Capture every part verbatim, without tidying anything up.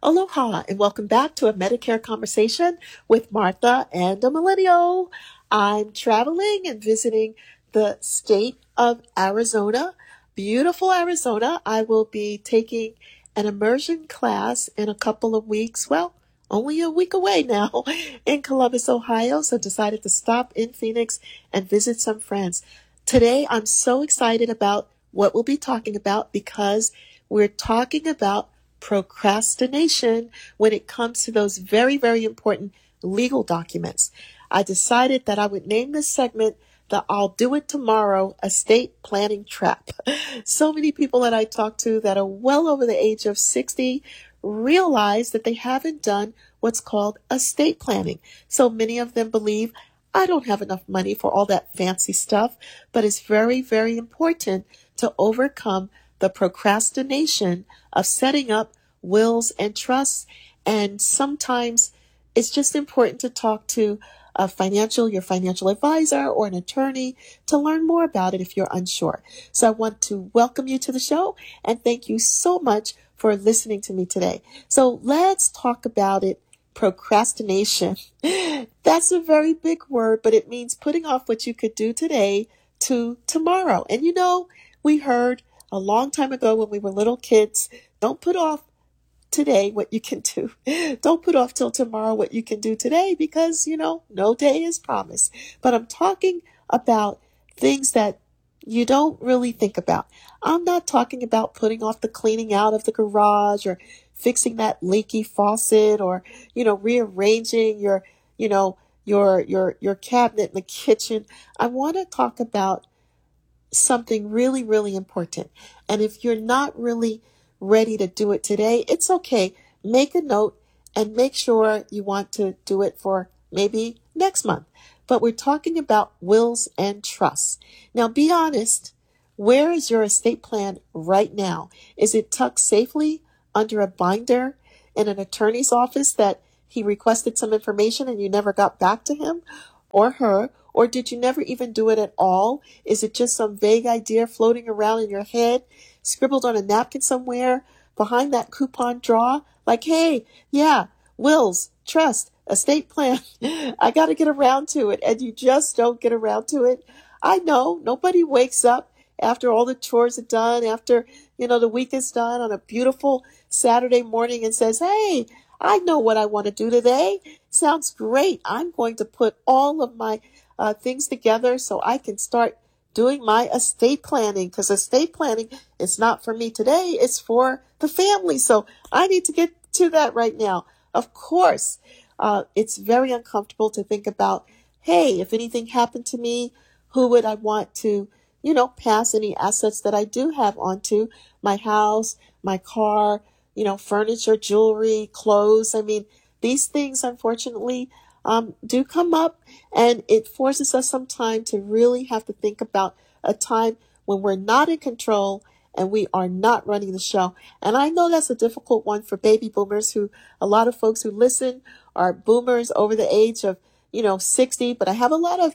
Aloha and welcome back to a Medicare conversation with Martha and a millennial. I'm traveling and visiting the state of Arizona, beautiful Arizona. I will be taking an immersion class in a couple of weeks. Well, only a week away now in Columbus, Ohio. So decided to stop in Phoenix and visit some friends. Today, I'm so excited about what we'll be talking about because we're talking about procrastination when it comes to those very, very important legal documents. I decided that I would name this segment the I'll Do It Tomorrow Estate Planning Trap. So many people that I talk to that are well over the age of sixty realize that they haven't done what's called estate planning. So many of them believe I don't have enough money for all that fancy stuff, but it's very, very important to overcome the procrastination of setting up wills and trusts. And sometimes it's just important to talk to a financial, your financial advisor or an attorney to learn more about it if you're unsure. So I want to welcome you to the show and thank you so much for listening to me today. So let's talk about it. Procrastination. That's a very big word, but it means putting off what you could do today to tomorrow. And you know, we heard a long time ago when we were little kids, don't put off today what you can do. Don't put off till tomorrow what you can do today because, you know, no day is promised. But I'm talking about things that you don't really think about. I'm not talking about putting off the cleaning out of the garage or fixing that leaky faucet or, you know, rearranging your, you know, your, your, your cabinet in the kitchen. I want to talk about something really, really important. And if you're not really ready to do it today, it's okay. Make a note and make sure you want to do it for maybe next month. But we're talking about wills and trusts. Now, be honest. Where is your estate plan right now? Is it tucked safely under a binder in an attorney's office that he requested some information and you never got back to him or her? Or did you never even do it at all? Is it just some vague idea floating around in your head, scribbled on a napkin somewhere behind that coupon drawer? Like, hey, yeah, wills, trust, estate plan. I got to get around to it. And you just don't get around to it. I know nobody wakes up after all the chores are done, after, you know, the week is done on a beautiful Saturday morning and says, hey, I know what I want to do today. Sounds great. I'm going to put all of my uh, things together so I can start doing my estate planning, because estate planning is not for me today. It's for the family. So I need to get to that right now. Of course, uh, it's very uncomfortable to think about, hey, if anything happened to me, who would I want to, you know, pass any assets that I do have onto? My house, my car, you know, furniture, jewelry, clothes. I mean, these things, unfortunately, um, do come up, and it forces us sometime to really have to think about a time when we're not in control and we are not running the show. And I know that's a difficult one for baby boomers, who a lot of folks who listen are boomers over the age of, you know, sixty, but I have a lot of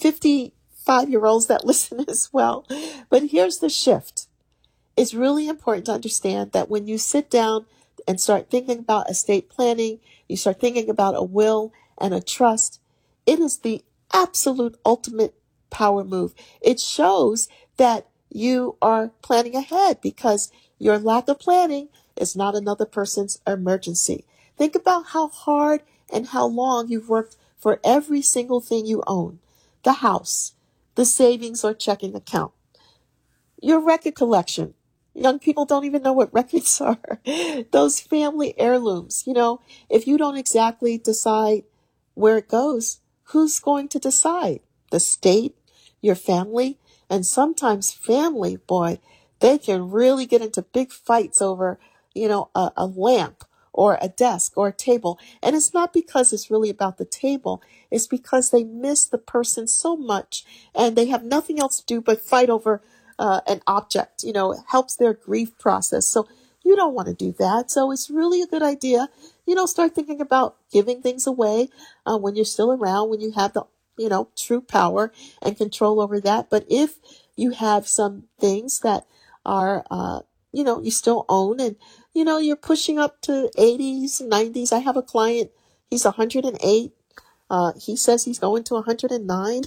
fifty-five year olds that listen as well. But here's the shift. It's really important to understand that when you sit down and start thinking about estate planning, you start thinking about a will and a trust, it is the absolute ultimate power move. It shows that you are planning ahead, because your lack of planning is not another person's emergency. Think about how hard and how long you've worked for every single thing you own: the house, the savings or checking account, your record collection. Young people don't even know what records are. Those family heirlooms. You know, if you don't exactly decide where it goes, who's going to decide? The state, your family, and sometimes family, boy, they can really get into big fights over, you know, a, a lamp or a desk or a table. And it's not because it's really about the table. It's because they miss the person so much and they have nothing else to do but fight over uh, an object. You know, it helps their grief process. So you don't want to do that. So it's really a good idea, you know, start thinking about giving things away uh, when you're still around, when you have the, you know, true power and control over that. But if you have some things that are uh, you know, you still own, and, you know, you're pushing up to eighties, nineties. I have a client, he's one hundred eight. Uh, he says he's going to one hundred nine.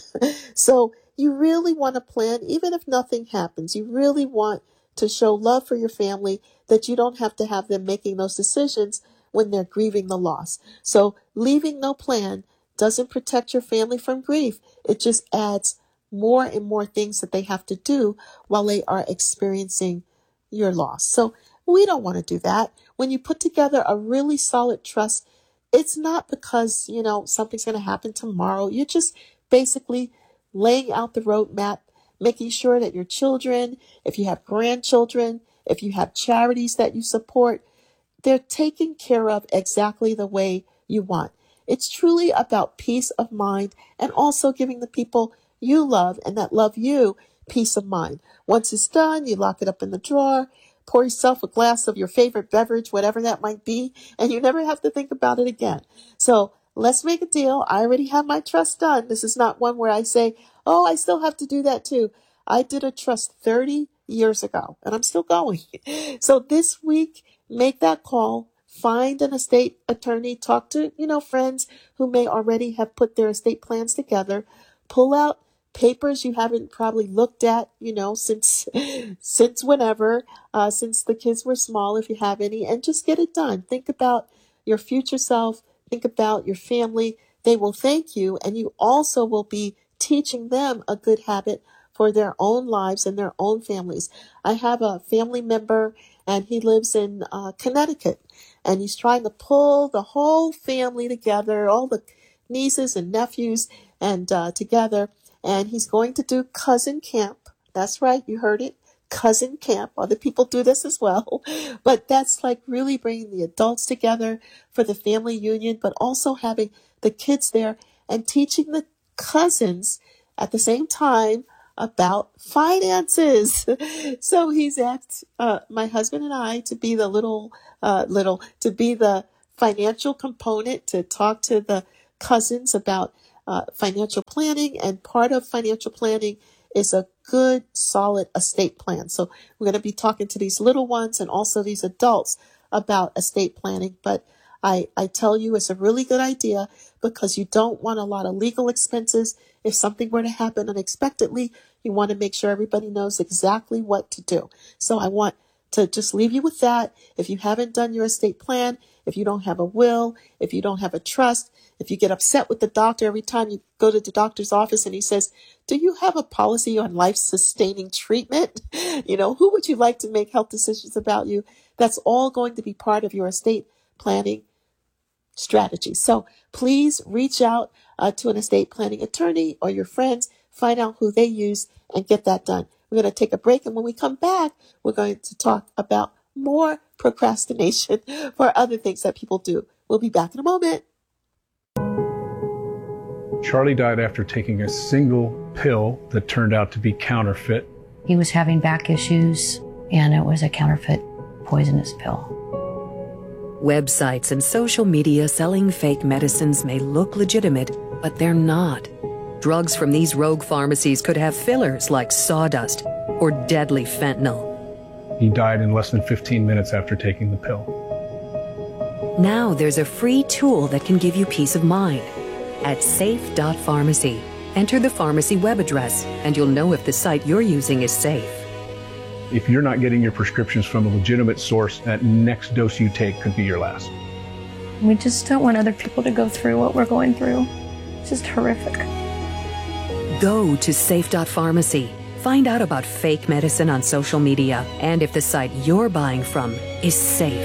So you really want to plan, even if nothing happens, you really want to show love for your family, that you don't have to have them making those decisions when they're grieving the loss. So leaving no plan doesn't protect your family from grief. It just adds more and more things that they have to do while they are experiencing your loss. So we don't want to do that. When you put together a really solid trust, it's not because, you know, something's going to happen tomorrow. You're just basically laying out the roadmap, making sure that your children, if you have grandchildren, if you have charities that you support, they're taken care of exactly the way you want. It's truly about peace of mind, and also giving the people you love and that love you peace of mind. Once it's done, you lock it up in the drawer, pour yourself a glass of your favorite beverage, whatever that might be, and you never have to think about it again. So let's make a deal. I already have my trust done. This is not one where I say, oh, I still have to do that too. I did a trust thirty years ago, and I'm still going. So this week, make that call. Find an estate attorney. Talk to, you know, friends who may already have put their estate plans together. Pull out papers you haven't probably looked at, you know, since since whenever, uh, since the kids were small, if you have any, and just get it done. Think about your future self. Think about your family. They will thank you, and you also will be teaching them a good habit for their own lives and their own families. I have a family member, and he lives in uh, Connecticut, and he's trying to pull the whole family together, all the nieces and nephews, and uh, together. And he's going to do cousin camp. That's right, you heard it, cousin camp. Other people do this as well. But that's like really bringing the adults together for the family union, but also having the kids there and teaching the cousins at the same time about finances. So he's asked uh, my husband and I to be the little, uh, little, to be the financial component, to talk to the cousins about uh, financial planning. And part of financial planning is a good, solid estate plan. So we're going to be talking to these little ones and also these adults about estate planning. But I, I tell you, it's a really good idea, because you don't want a lot of legal expenses. If something were to happen unexpectedly, you want to make sure everybody knows exactly what to do. So I want to just leave you with that. If you haven't done your estate plan, if you don't have a will, if you don't have a trust, if you get upset with the doctor every time you go to the doctor's office and he says, do you have a policy on life-sustaining treatment? You know, who would you like to make health decisions about you? That's all going to be part of your estate planning strategy. So please reach out uh, to an estate planning attorney or your friends, find out who they use, and get that done. We're going to take a break, and when we come back, we're going to talk about more procrastination for other things that people do. We'll be back in a moment. Charlie died after taking a single pill that turned out to be counterfeit. He was having back issues, and it was a counterfeit poisonous pill. Websites and social media selling fake medicines may look legitimate, but they're not. Drugs from these rogue pharmacies could have fillers like sawdust or deadly fentanyl. He died in less than fifteen minutes after taking the pill. Now there's a free tool that can give you peace of mind. At safe dot pharmacy, enter the pharmacy web address, and you'll know if the site you're using is safe. If you're not getting your prescriptions from a legitimate source, that next dose you take could be your last. We just don't want other people to go through what we're going through. It's just horrific. Go to safe dot pharmacy. Find out about fake medicine on social media and if the site you're buying from is safe.